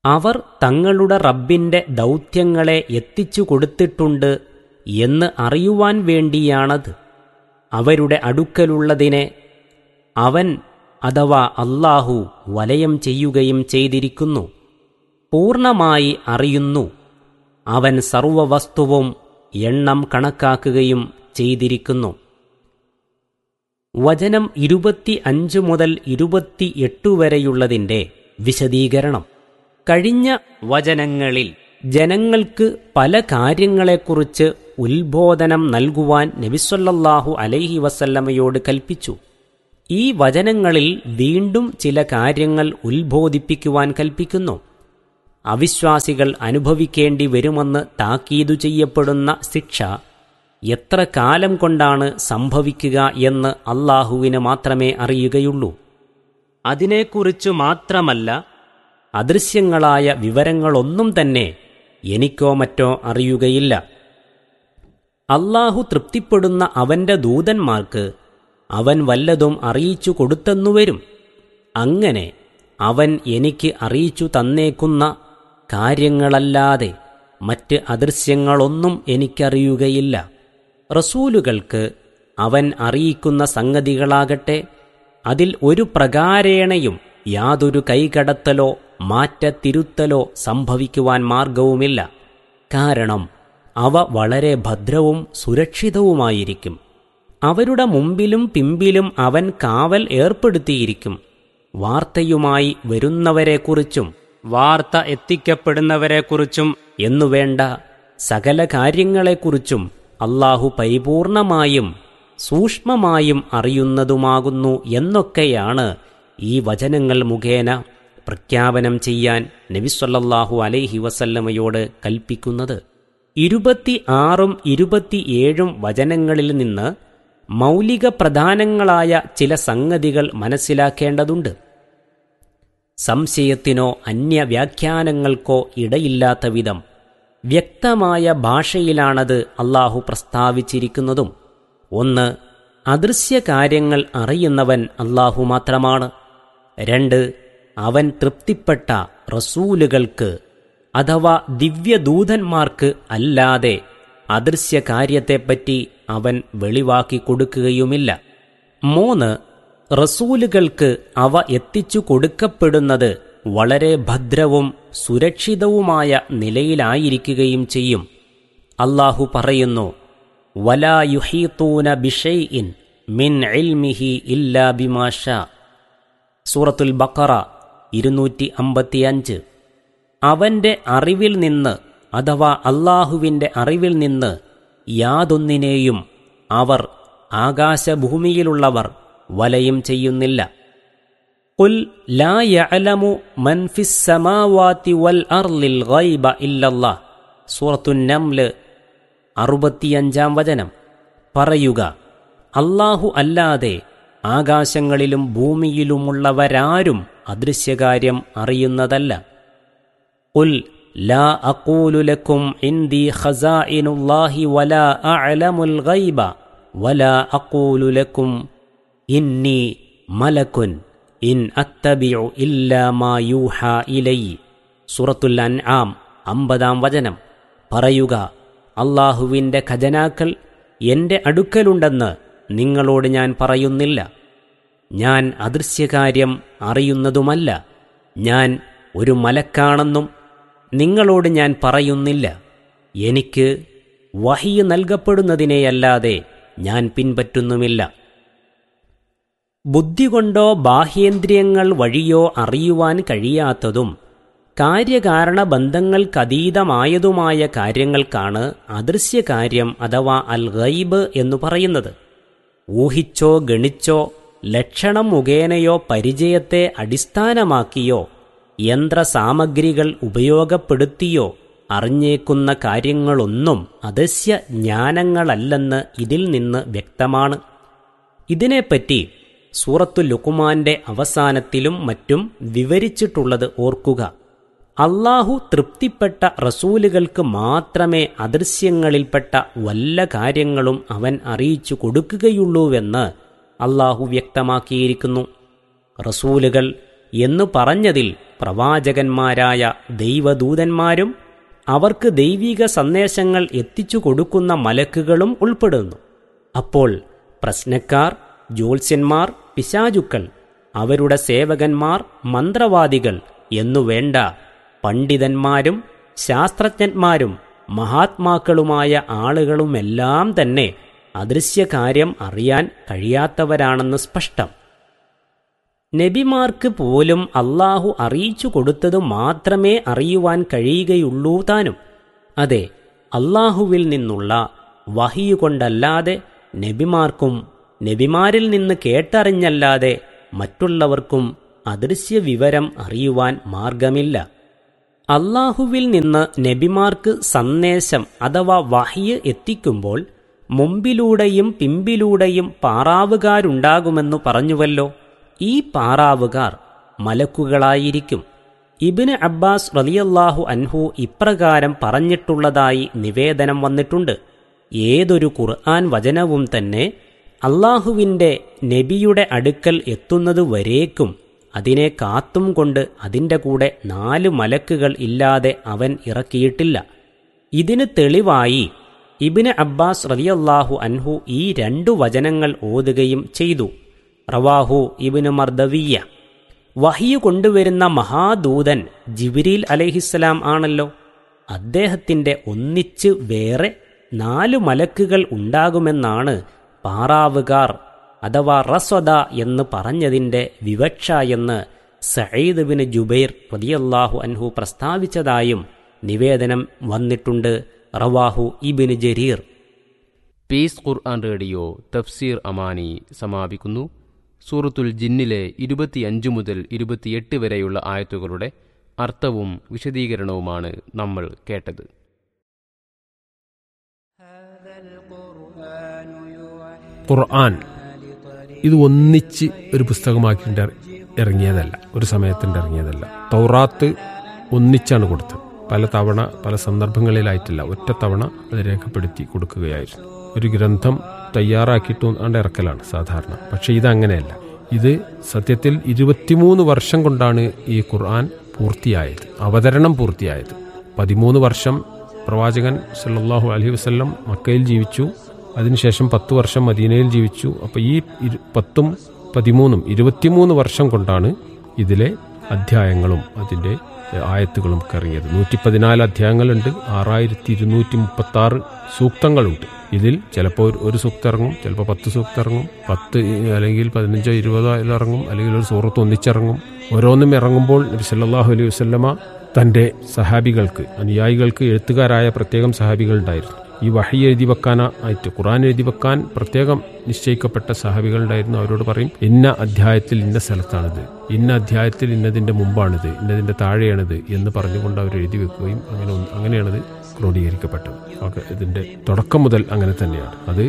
അവർ തങ്ങളുടെ റബ്ബിന്റെ ദൗത്യങ്ങളെ എത്തിച്ചു കൊടുത്തിട്ടുണ്ട് എന്ന് അറിയുവാൻ വേണ്ടിയാണത്. അവരുടെ അടുക്കലുള്ളതിനെ അവൻ അഥവാ അല്ലാഹു വലയം ചെയ്യുകയും ചെയ്തിരിക്കുന്നു. പൂർണ്ണമായി അറിയുന്നു. അവൻ സർവവസ്തുവും എണ്ണം കണക്കാക്കുകയും ചെയ്തിരിക്കുന്നു. വചനം 25 മുതൽ 28 വരെയുള്ളതിൻ്റെ വിശദീകരണം. കഴിഞ്ഞ വചനങ്ങളിൽ ജനങ്ങൾക്ക് പല കാര്യങ്ങളെക്കുറിച്ച് ഉത്ബോധനം നൽകുവാൻ നബി സല്ലല്ലാഹു അലൈഹി വസല്ലമയോട് കൽപ്പിച്ചു. ഈ വചനങ്ങളിൽ വീണ്ടും ചില കാര്യങ്ങൾ ഉത്ബോധിപ്പിക്കുവാൻ കൽപ്പിക്കുന്നു. അവിശ്വാസികൾ അനുഭവിക്കേണ്ടി വരുമെന്ന് താക്കീതു ചെയ്യപ്പെടുന്ന ശിക്ഷ എത്ര കാലം കൊണ്ടാണ് സംഭവിക്കുക എന്ന് അല്ലാഹുവിന് മാത്രമേ അറിയുകയുള്ളൂ. അതിനെക്കുറിച്ചു മാത്രമല്ല, അദൃശ്യങ്ങളായ വിവരങ്ങളൊന്നും തന്നെ എനിക്കോ മറ്റോ അറിയുകയില്ല. അല്ലാഹു തൃപ്തിപ്പെടുന്ന അവന്റെ ദൂതന്മാർക്ക് അവൻ വല്ലതും അറിയിച്ചു കൊടുത്തെന്നുവരും. അങ്ങനെ അവൻ എനിക്ക് അറിയിച്ചു തന്നേക്കുന്ന കാര്യങ്ങളല്ലാതെ മറ്റ് അദൃശ്യങ്ങളൊന്നും എനിക്കറിയുകയില്ല. റസൂലുകൾക്ക് അവൻ അറിയിക്കുന്ന സംഗതികളാകട്ടെ അതിൽ ഒരു പ്രകാരേണയും യാതൊരു കൈകടത്തലോ മാറ്റത്തിരുത്തലോ സംഭവിക്കുവാൻ മാർഗവുമില്ല. കാരണം അവ വളരെ ഭദ്രവും സുരക്ഷിതവുമായിരിക്കും. അവരുടെ മുമ്പിലും പിമ്പിലും അവൻ കാവൽ ഏർപ്പെടുത്തിയിരിക്കും. വാർത്തയുമായി വരുന്നവരെക്കുറിച്ചും വാർത്ത എത്തിക്കപ്പെടുന്നവരെക്കുറിച്ചും എന്നുവേണ്ട സകല കാര്യങ്ങളെക്കുറിച്ചും അല്ലാഹു പരിപൂർണമായും സൂക്ഷ്മമായും അറിയുന്നതുമാകുന്നു എന്നൊക്കെയാണ് ഈ വചനങ്ങൾ മുഖേന പ്രഖ്യാപനം ചെയ്യാൻ നബി സല്ലല്ലാഹു അലൈഹി വസല്ലമയോട് കൽപ്പിക്കുന്നത്. 26ഉം 27ഉം വചനങ്ങളിൽ നിന്ന് മൗലിക പ്രധാനങ്ങളായ ചില സംഗതികൾ മനസ്സിലാക്കേണ്ടതുണ്ട്. സംശയത്തിനോ അന്യവ്യാഖ്യാനങ്ങൾക്കോ ഇടയില്ലാത്ത വിധം വ്യക്തമായ ഭാഷയിലാണത് അല്ലാഹു പ്രസ്താവിച്ചിരിക്കുന്നതും. ഒന്ന്, അദൃശ്യകാര്യങ്ങൾ അറിയുന്നവൻ അല്ലാഹു മാത്രമാണ്. 2, അവൻ തൃപ്തിപ്പെട്ട റസൂലുകൾക്ക് അഥവാ ദിവ്യദൂതന്മാർക്ക് അല്ലാതെ അദൃശ്യകാര്യത്തെപ്പറ്റി അവൻ വെളിവാക്കി കൊടുക്കുകയുമില്ല. 3, റസൂലുകൾക്ക് അവ എത്തിച്ചു കൊടുക്കപ്പെടുന്നത് വളരെ ഭദ്രവും സുരക്ഷിതവുമായ നിലയിലായിരിക്കുകയും ചെയ്യും. അല്ലാഹു പറയുന്നു, വലാ യുഹീതൂന ബിശൈഇൻ മിൻ ഇൽമിഹി ഇല്ലാ ബിമാ ശാ. സൂറത്തുൽ ബഖറ 255. അവന്റെ അറിവിൽ നിന്ന് അഥവാ അല്ലാഹുവിന്റെ അറിവിൽ നിന്ന് യാതൊന്നിനെയും അവർ ആകാശഭൂമിയിലുള്ളവർ വലയം ചെയ്യുന്നില്ല. ഖുൽ ലാ യഅലമു മൻ ഫിസ് സമാവാതി വൽ അർളിൽ ഗൈബ ഇല്ലല്ലാഹ്. സൂറത്തുൻ നംൽ 65 വചനം. പറയുക, അല്ലാഹു അല്ലാതെ ആകാശങ്ങളിലും ഭൂമിയിലുമുള്ളവരാരും അദൃശ്യകാര്യം അറിയുന്നതല്ല. ഖുൽ ലാ അഖൂലു ലക്കും ഇൻദി ഖസാഇനുല്ലാഹി വലാ അഅലമുൽ ഗൈബ വലാ അഖൂലു ലക്കും ഇന്നി മലക്കുൻ ഇൻ അത്തബിഉ ഇല്ലാ മാ യൂഹാ ഇലൈ. സൂറത്തുൽ അൻആം 50 വചനം. പറയുക, അല്ലാഹുവിൻ്റെ ഖജനാക്കൾ എൻ്റെ അടുക്കലുണ്ടെന്ന് നിങ്ങളോട് ഞാൻ പറയുന്നില്ല. ഞാൻ അദൃശ്യകാര്യം അറിയുന്നതുമല്ല. ഞാൻ ഒരു മലക്കാണെന്നും നിങ്ങളോട് ഞാൻ പറയുന്നില്ല. എനിക്ക് വഹ്യ് നൽകപ്പെടുന്നതിനെയല്ലാതെ ഞാൻ പിൻപറ്റുന്നുമില്ല. ബുദ്ധി കൊണ്ടോ ബാഹ്യേന്ദ്രിയങ്ങൾ വഴിയോ അറിയുവാൻ കഴിയാത്തതും കാര്യകാരണ ബന്ധങ്ങൾക്കതീതമായതുമായ കാര്യങ്ങൾക്കാണ് അദൃശ്യകാര്യം അഥവാ അൽ ഗൈബ് എന്നു പറയുന്നത്. ഊഹിച്ചോ ഗണിച്ചോ ലക്ഷണം മുഖേനയോ പരിചയത്തെ അടിസ്ഥാനമാക്കിയോ യന്ത്രസാമഗ്രികൾ ഉപയോഗപ്പെടുത്തിയോ അറിഞ്ഞേക്കുന്ന കാര്യങ്ങളൊന്നും അദൃശ്യ ജ്ഞാനങ്ങളല്ലെന്ന് ഇതിൽ നിന്ന് വ്യക്തമാണ്. ഇതിനെപ്പറ്റി സൂറത്തു ലുഖ്മാന്റെ അവസാനത്തിലും മറ്റും വിവരിച്ചിട്ടുള്ളത് ഓർക്കുക. അല്ലാഹു തൃപ്തിപ്പെട്ട റസൂലുകൾക്ക് മാത്രമേ അദൃശ്യങ്ങളിൽപ്പെട്ട വല്ല കാര്യങ്ങളും അവൻ അറിയിച്ചു കൊടുക്കുകയുള്ളൂവെന്ന് അല്ലാഹു വ്യക്തമാക്കിയിരിക്കുന്നു. റസൂലുകൾ എന്നു പറഞ്ഞതിൽ പ്രവാചകന്മാരായ ദൈവദൂതന്മാരും അവർക്ക് ദൈവിക സന്ദേശങ്ങൾ എത്തിച്ചു കൊടുക്കുന്ന മലക്കുകളും ഉൾപ്പെടുന്നു. അപ്പോൾ പ്രശ്നക്കാർ, ജ്യോത്സ്യന്മാർ, പിശാചുക്കൾ, അവരുടെ സേവകന്മാർ, മന്ത്രവാദികൾ എന്നുവേണ്ട പണ്ഡിതന്മാരും ശാസ്ത്രജ്ഞന്മാരും മഹാത്മാക്കളുമായ ആളുകളുമെല്ലാം തന്നെ അദൃശ്യകാര്യം അറിയാൻ കഴിയാത്തവരാണെന്ന് സ്പഷ്ടം. നബിമാർക്ക് പോലും അല്ലാഹു അറിയിച്ചു കൊടുത്തത് മാത്രമേ അറിയുവാൻ കഴിയുകയുള്ളൂ താനും. അതെ, അല്ലാഹുവിൽ നിന്നുള്ള വഹിയു കൊണ്ടല്ലാതെ നബിമാർക്കും നബിമാരിൽ നിന്ന് കേട്ടറിഞ്ഞല്ലാതെ മറ്റുള്ളവർക്കും അദൃശ്യ വിവരം അറിയുവാൻ മാർഗമില്ല. അല്ലാഹുവിൽ നിന്ന് നബിമാർക്ക് സന്ദേശം അഥവാ വഹ്യ് എത്തിക്കുമ്പോൾ മുമ്പിലൂടെയും പിമ്പിലൂടെയും പാറാവുകാരുണ്ടാകുമെന്നു പറഞ്ഞുവല്ലോ. ഈ പാറാവുകാർ മലക്കുകളായിരിക്കും. ഇബ്നു അബ്ബാസ് റളിയല്ലാഹു അൻഹു ഇപ്രകാരം പറഞ്ഞിട്ടുള്ളതായി നിവേദനം വന്നിട്ടുണ്ട്. ഏതൊരു ഖുർആൻ വചനവും തന്നെ അല്ലാഹുവിൻ്റെ നബിയുടെ അടുക്കൽ എത്തുന്നതുവരേക്കും അതിനെ കാത്തും കൊണ്ട് അതിൻ്റെ കൂടെ 4 മലക്കുകൾ ഇല്ലാതെ അവൻ ഇറക്കിയിട്ടില്ല. ഇതിന് തെളിവായി ഇബ്നു അബ്ബാസ് റളിയല്ലാഹു അൻഹു ഈ 2 വചനങ്ങൾ ഓതുകയും ചെയ്തു. റവാഹു ഇബ്നു മർദവിയ്യ. വഹ്യ് കൊണ്ടുവരുന്ന മഹാദൂതൻ ജിബ്രീൽ അലൈഹിസ്സലാം ആണല്ലോ. അദ്ദേഹത്തിൻ്റെ ഒന്നിച്ച് വേറെ 4 മലക്കുകൾ ഉണ്ടാകുമെന്നാണ് പാറാവുകാർ അഥവാ റസ്വദ എന്ന് പറഞ്ഞതിൻ്റെ വിവക്ഷ എന്ന് സഈദ് ബിൻ ജുബൈർ റളിയല്ലാഹു അൻഹു പ്രസ്താവിച്ചതായും നിവേദനം വന്നിട്ടുണ്ട്. റവാഹു ഇബ്നു ജരീർ. പീസ് ഖുർആൻ റേഡിയോ തഫ്സീർ അമാനി സമാപിക്കുന്നു. സൂറത്തുൽ ജിന്നിലെ 25 മുതൽ 28 വരെയുള്ള ആയത്തുകളുടെ അർത്ഥവും വിശദീകരണവുമാണ് നമ്മൾ കേട്ടത്. ഖുർആൻ ഇത് ഒന്നിച്ച് ഒരു പുസ്തകമാക്കിയിട്ട് ഇറങ്ങിയതല്ല, ഒരു സമയത്തിൻ്റെ ഇറങ്ങിയതല്ല. തൗറാത്ത് ഒന്നിച്ചാണ് കൊടുത്തത്. പല തവണ പല സന്ദർഭങ്ങളിലായിട്ടില്ല, ഒറ്റ തവണ അത് രേഖപ്പെടുത്തി കൊടുക്കുകയായിരുന്നു. ഒരു ഗ്രന്ഥം തയ്യാറാക്കിയിട്ട് ഇറക്കലാണ് സാധാരണ. പക്ഷേ ഇതങ്ങനെയല്ല. ഇത് സത്യത്തിൽ 23 വർഷം കൊണ്ടാണ് ഈ ഖുർആൻ പൂർത്തിയായത്, അവതരണം പൂർത്തിയായത്. 13 വർഷം പ്രവാചകൻ സല്ലല്ലാഹു അലൈഹി വസല്ലം മക്കയിൽ ജീവിച്ചു. അതിനുശേഷം 10 വർഷം മദീനയിൽ ജീവിച്ചു. അപ്പോൾ ഈ 10ഉം 13ഉം 23 വർഷം കൊണ്ടാണ് ഇതിലെ അധ്യായങ്ങളും അതിൻ്റെ ആയത്തുകളും ഒക്കെ ഇറങ്ങിയത്. 114 അധ്യായങ്ങളുണ്ട്, 6236 സൂക്തങ്ങളുണ്ട്. ഇതിൽ ചിലപ്പോൾ ഒരു സൂക്തം ഇറങ്ങും, ചിലപ്പോൾ 10 സൂക്തം ഇറങ്ങും, 10 അല്ലെങ്കിൽ 15 20 ഇറങ്ങും, അല്ലെങ്കിൽ ഒരു സൂറത്ത് ഒന്നിച്ചിറങ്ങും. ഓരോന്നും ഇറങ്ങുമ്പോൾ നബി സല്ലല്ലാഹു അലൈഹി വസല്ലമ തൻ്റെ സഹാബികൾക്ക്, അനുയായികൾക്ക് എഴുത്തുകാരായ പ്രത്യേകം സഹാബികളുണ്ടായിരുന്നു. ഈ വഹി എഴുതി വെക്കാനായിട്ട്, ഖുർആൻ എഴുതി വെക്കാൻ പ്രത്യേകം നിശ്ചയിക്കപ്പെട്ട സഹാബികളുണ്ടായിരുന്നു. അവരോട് പറയും, ഇന്ന അധ്യായത്തിൽ ഇന്ന സ്ഥലത്താണിത്, ഇന്ന അധ്യായത്തിൽ ഇന്നതിൻ്റെ മുമ്പാണിത്, ഇന്നതിൻ്റെ താഴെയാണിത് എന്ന് പറഞ്ഞുകൊണ്ട് അവർ എഴുതി വെക്കുകയും അങ്ങനെയാണത് ക്രോഡീകരിക്കപ്പെട്ടത്. ഓക്കെ, ഇതിൻ്റെ തുടക്കം മുതൽ അങ്ങനെ തന്നെയാണ്. അത്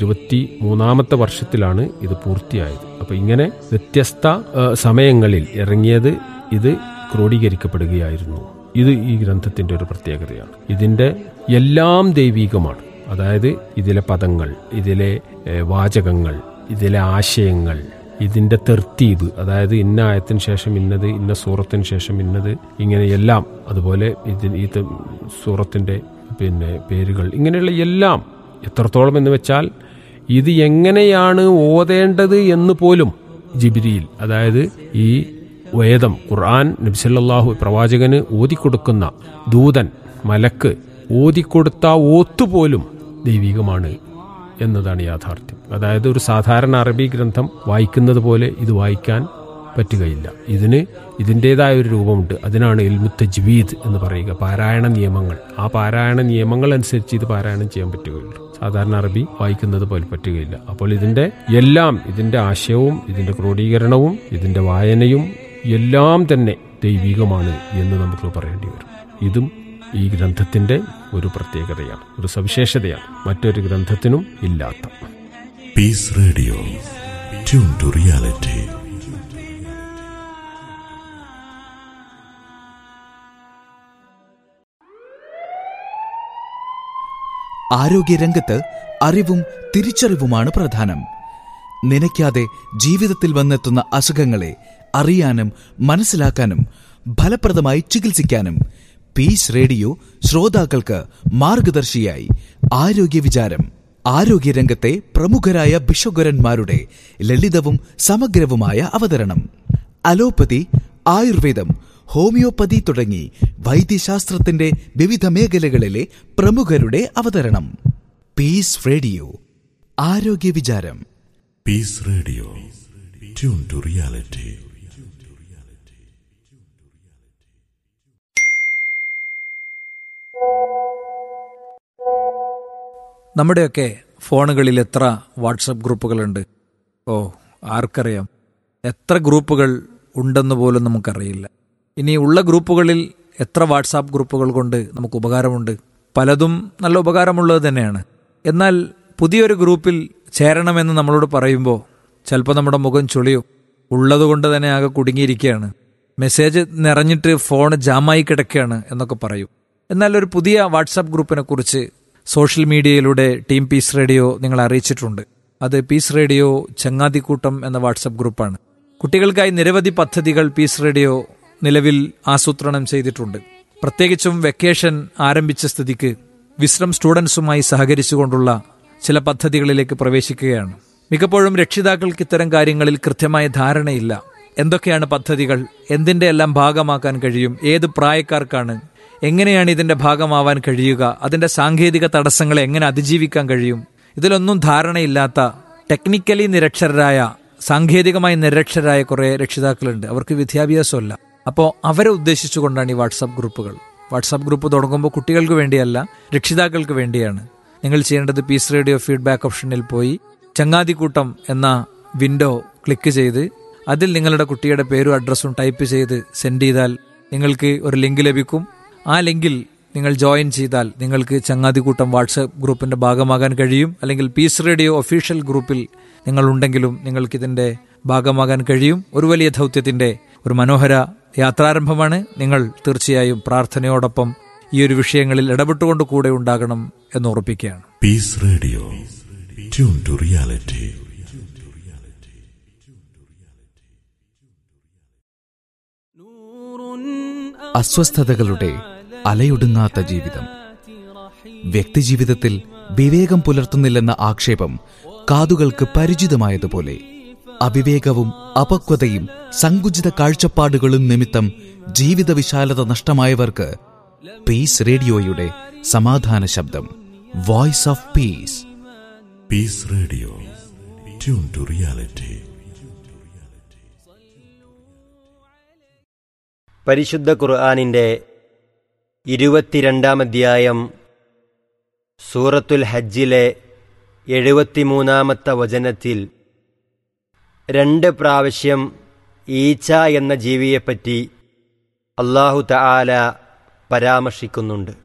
23ാമത്തെ വർഷത്തിലാണ് ഇത് പൂർത്തിയായത്. അപ്പോൾ ഇങ്ങനെ വ്യത്യസ്ത സമയങ്ങളിൽ ഇറങ്ങിയത് ഇത് ക്രോഡീകരിക്കപ്പെടുകയായിരുന്നു. ഇത് ഈ ഗ്രന്ഥത്തിൻ്റെ ഒരു പ്രത്യേകതയാണ്. ഇതിൻ്റെ എല്ലാം ദൈവീകമാണ്. അതായത് ഇതിലെ പദങ്ങൾ, ഇതിലെ വാചകങ്ങൾ, ഇതിലെ ആശയങ്ങൾ, ഇതിൻ്റെ തെർത്തീബ്, അതായത് ഇന്ന ആയത്തിന് ശേഷം ഇന്നത്, ഇന്ന സൂറത്തിന് ശേഷം ഇന്നത്, ഇങ്ങനെയെല്ലാം. അതുപോലെ ഈ സൂറത്തിൻ്റെ പേരുകൾ, ഇങ്ങനെയുള്ള എല്ലാം എത്രത്തോളം എന്ന് വെച്ചാൽ ഇത് എങ്ങനെയാണ് ഓതേണ്ടത് എന്ന് പോലും ജിബ്രീൽ, അതായത് ഈ വേദം ഖുർആൻ നബി സല്ലല്ലാഹു പ്രവാചകന് ഓതിക്കൊടുക്കുന്ന ദൂതൻ മലക്ക് ഓതിക്കൊടുത്ത ഓത്തുപോലും ദൈവികമാണ് എന്നതാണ് യാഥാർത്ഥ്യം. അതായത് ഒരു സാധാരണ അറബി ഗ്രന്ഥം വായിക്കുന്നത് പോലെ ഇത് വായിക്കാൻ പറ്റുകയില്ല. ഇതിൻ്റെതായ ഒരു രൂപമുണ്ട്. അതിനാണ് ഇൽമു തജ്വീദ് എന്ന് പറയുക, പാരായണ നിയമങ്ങൾ. ആ പാരായണ നിയമങ്ങൾ അനുസരിച്ച് ഇത് പാരായണം ചെയ്യാൻ പറ്റുകയുള്ളൂ. സാധാരണ അറബി വായിക്കുന്നത് പോലെ പറ്റുകയില്ല. അപ്പോൾ ഇതിൻ്റെ ആശയവും ഇതിൻ്റെ ക്രോഡീകരണവും ഇതിൻ്റെ വായനയും എല്ലാം തന്നെ ദൈവികമാണ് എന്ന് നമുക്ക് പറയേണ്ടി വരും. ഇതും ഈ ഗ്രന്ഥത്തിൻ്റെ ഒരു പ്രത്യേകതയാണ്, ഒരു സവിശേഷതയാണ്, മറ്റൊരു ഗ്രന്ഥത്തിനും ഇല്ലാത്ത. Piece radio, tune to reality. ആരോഗ്യരംഗത്ത് അറിവും തിരിച്ചറിവുമാണ് പ്രധാനം. നനയ്ക്കാതെ ജീവിതത്തിൽ വന്നെത്തുന്ന അസുഖങ്ങളെ അറിയാനും മനസ്സിലാക്കാനും ഫലപ്രദമായി ചികിത്സിക്കാനും പീസ് റേഡിയോ ശ്രോതാക്കൾക്ക് മാർഗദർശിയായി ആരോഗ്യ വിചാരം. ആരോഗ്യരംഗത്തെ പ്രമുഖരായ ഭിഷഗ്വരന്മാരുടെ ലളിതവും സമഗ്രവുമായ അവതരണം. അലോപ്പതി, ആയുർവേദം, ഹോമിയോപ്പതി തുടങ്ങി വൈദ്യശാസ്ത്രത്തിന്റെ വിവിധ മേഖലകളിലെ പ്രമുഖരുടെ അവതരണം. പീസ് റേഡിയോ, ആരോഗ്യ വിചാരം. Piece radio, tune to reality. നമ്മുടെയൊക്കെ ഫോണുകളിൽ എത്ര വാട്സപ്പ് ഗ്രൂപ്പുകളുണ്ട്? ആർക്കറിയാം? എത്ര ഗ്രൂപ്പുകൾ ഉണ്ടെന്ന് പോലും നമുക്കറിയില്ല. ഇനി ഉള്ള ഗ്രൂപ്പുകളിൽ എത്ര വാട്സാപ്പ് ഗ്രൂപ്പുകൾ കൊണ്ട് നമുക്ക് ഉപകാരമുണ്ട്? പലതും നല്ല ഉപകാരമുള്ളത് തന്നെയാണ്. എന്നാൽ പുതിയൊരു ഗ്രൂപ്പിൽ ചേരണമെന്ന് നമ്മളോട് പറയുമ്പോൾ ചിലപ്പോൾ നമ്മുടെ മുഖം ചുളിയും. ഉള്ളതുകൊണ്ട് തന്നെ ആകെ കുടുങ്ങിയിരിക്കുകയാണ്, മെസ്സേജ് നിറഞ്ഞിട്ട് ഫോൺ ജാമായി കിടക്കുകയാണ് എന്നൊക്കെ പറയും. എന്നാൽ ഒരു പുതിയ വാട്സാപ്പ് ഗ്രൂപ്പിനെ കുറിച്ച് സോഷ്യൽ മീഡിയയിലൂടെ ടീം പീസ് റേഡിയോ നിങ്ങളെ അറിയിച്ചിട്ടുണ്ട്. അത് പീസ് റേഡിയോ ചങ്ങാതിക്കൂട്ടം എന്ന വാട്സാപ്പ് ഗ്രൂപ്പാണ്. കുട്ടികൾക്കായി നിരവധി പദ്ധതികൾ പീസ് റേഡിയോ നിലവിൽ ആസൂത്രണം ചെയ്തിട്ടുണ്ട്. പ്രത്യേകിച്ചും വെക്കേഷൻ ആരംഭിച്ച സ്ഥിതിക്ക് വിശ്രം സ്റ്റുഡൻസുമായി സഹകരിച്ചുകൊണ്ടുള്ള ചില പദ്ധതികളിലേക്ക് പ്രവേശിക്കുകയാണ്. മിക്കപ്പോഴും രക്ഷിതാക്കൾക്ക് ഇത്തരം കാര്യങ്ങളിൽ കൃത്യമായ ധാരണയില്ല. എന്തൊക്കെയാണ് പദ്ധതികൾ, എന്തിൻ്റെ എല്ലാം ഭാഗമാക്കാൻ കഴിയും, ഏത് പ്രായക്കാർക്കാണ്, എങ്ങനെയാണ് ഇതിൻ്റെ ഭാഗമാവാൻ കഴിയുക, അതിൻ്റെ സാങ്കേതിക തടസ്സങ്ങളെ എങ്ങനെ അതിജീവിക്കാൻ കഴിയും, ഇതിലൊന്നും ധാരണയില്ലാത്ത ടെക്നിക്കലി നിരക്ഷരരായ, സാങ്കേതികമായി നിരക്ഷരരായ കുറേ രക്ഷിതാക്കളുണ്ട്. അവർക്ക് വിദ്യാഭ്യാസമല്ല. അപ്പോൾ അവരെ ഉദ്ദേശിച്ചുകൊണ്ടാണ് ഈ വാട്സാപ്പ് ഗ്രൂപ്പുകൾ. വാട്സാപ്പ് ഗ്രൂപ്പ് തുടങ്ങുമ്പോൾ കുട്ടികൾക്ക് വേണ്ടിയല്ല, രക്ഷിതാക്കൾക്ക് വേണ്ടിയാണ്. നിങ്ങൾ ചെയ്യേണ്ടത് പീസ് റേഡിയോ ഫീഡ്ബാക്ക് ഓപ്ഷനിൽ പോയി ചങ്ങാതിക്കൂട്ടം എന്ന വിൻഡോ ക്ലിക്ക് ചെയ്ത് അതിൽ നിങ്ങളുടെ കുട്ടിയുടെ പേരും അഡ്രസ്സും ടൈപ്പ് ചെയ്ത് സെൻഡ് ചെയ്താൽ നിങ്ങൾക്ക് ഒരു ലിങ്ക് ലഭിക്കും. ആ ലിങ്കിൽ നിങ്ങൾ ജോയിൻ ചെയ്താൽ നിങ്ങൾക്ക് ചങ്ങാതിക്കൂട്ടം വാട്സാപ്പ് ഗ്രൂപ്പിന്റെ ഭാഗമാകാൻ കഴിയും. അല്ലെങ്കിൽ പീസ് റേഡിയോ ഒഫീഷ്യൽ ഗ്രൂപ്പിൽ നിങ്ങളുണ്ടെങ്കിലും നിങ്ങൾക്കിതിന്റെ ഭാഗമാകാൻ കഴിയും. ഒരു വലിയ ദൗത്യത്തിന്റെ ഒരു മനോഹര യാത്രാരംഭമാണ്. നിങ്ങൾ തീർച്ചയായും പ്രാർത്ഥനയോടൊപ്പം ഈ ഒരു വിഷയങ്ങളിൽ ഇടപെട്ടുകൊണ്ട് കൂടെ ഉണ്ടാകണം എന്ന് ഉറപ്പിക്കുകയാണ്. Piece radio, tune to reality. അസ്വസ്ഥതകളുടെ അലയൊടുങ്ങാത്ത ജീവിതം. വ്യക്തിജീവിതത്തിൽ വിവേകം പുലർത്തുന്നില്ലെന്ന ആക്ഷേപം കാതുകൾക്ക് പരിചിതമായതുപോലെ അവിവേകവും അപക്വതയും സങ്കുചിത കാഴ്ചപ്പാടുകളും നിമിത്തം ജീവിത വിശാലത നഷ്ടമായവർക്ക് പീസ് റേഡിയോയുടെ സമാധാന ശബ്ദം, voice of peace. Piece radio, tune to reality. പരിശുദ്ധ ഖുർആനിൻ്റെ 22-ാം അധ്യായം സൂറത്തുൽ ഹജ്ജിലെ 73-ാമത്തെ വചനത്തിൽ 2 പ്രാവശ്യം ഈച്ച എന്ന ജീവിയെപ്പറ്റി അല്ലാഹു തആല പരാമർശിക്കുന്നുണ്ട്.